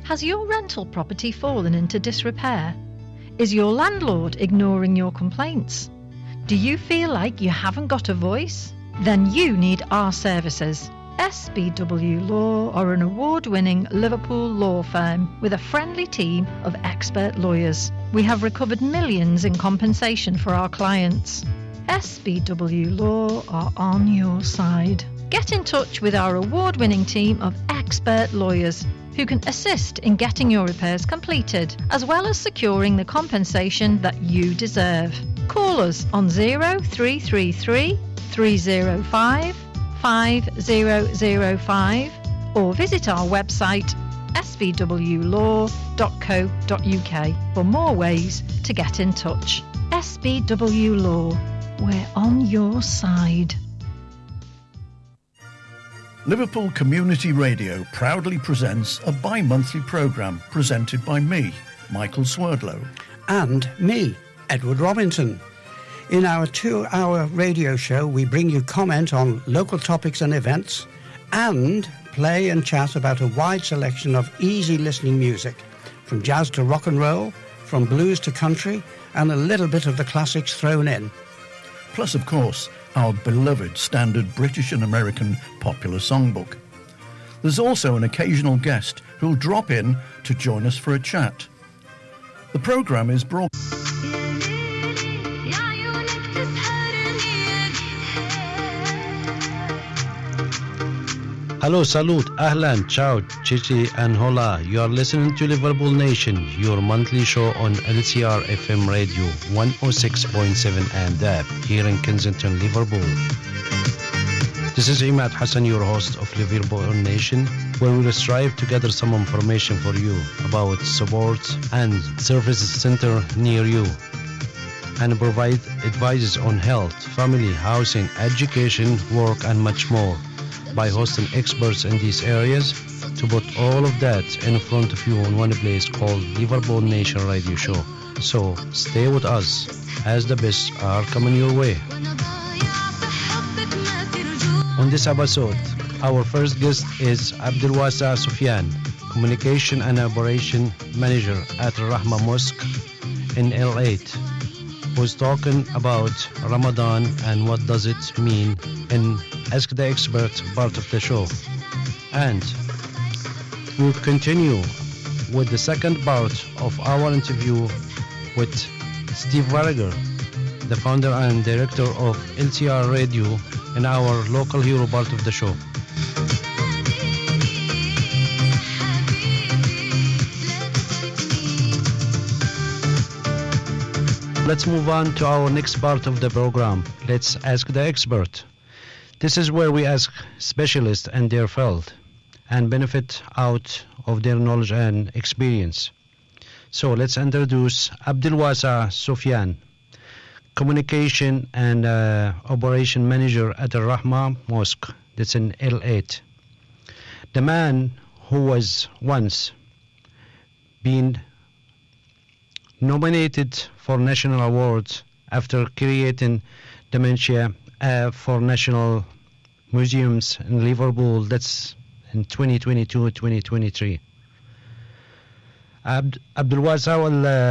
Has your rental property fallen into disrepair? Is your landlord ignoring your complaints? Do you feel like you haven't got a voice? Then you need our services. SBW Law are an award-winning Liverpool law firm with a friendly team of expert lawyers. We have recovered millions in compensation for our clients. SBW Law are on your side. Get in touch with our award-winning team of expert lawyers who can assist in getting your repairs completed, as well as securing the compensation that you deserve. Call us on 0333 305 5005 or visit our website svwlaw.co.uk for more ways to get in touch. SBW Law, we're on your side. Liverpool Community Radio proudly presents a bi-monthly programme presented by me, Michael Swerdlow. And me, Edward Robinson. In our 2-hour radio show, we bring you comment on local topics and events and play and chat about a wide selection of easy listening music, from jazz to rock and roll, from blues to country, and a little bit of the classics thrown in. Plus, of course, our beloved standard British and American popular songbook. There's also an occasional guest who'll drop in to join us for a chat. The programme is brought... Hello, salute, ahlan, ciao, chichi and hola. You are listening to Liverpool Nation, your monthly show on LCR FM Radio 106.7 and DAB here in Kensington, Liverpool. This is Imad Hassan, your host of Liverpool Nation, where we will strive to gather some information for you about sports and services center near you, and provide advices on health, family, housing, education, work and much more, by hosting experts in these areas to put all of that in front of you in one place called Liverpool Nation Radio Show. So stay with us as the best are coming your way. On this episode, our first guest is Abdulwasa Sufyan, Communication and Operation Manager at Rahma Mosque in L8, who's talking about Ramadan and what does it mean in Ask the Expert part of the show. And we'll continue with the second part of our interview with Steve Varriger, the founder and director of LCR Radio, in our local hero part of the show. Let's move on to our next part of the program. Let's Ask the Expert. This is where we ask specialists in their field and benefit out of their knowledge and experience. So let's introduce Abdulwasa Sufyan, Communication and Operation Manager at Rahma Mosque, that's in L8. The man who was once been nominated for national awards after creating dementia for national museums in Liverpool, that's in 2022-2023. Abdulwasa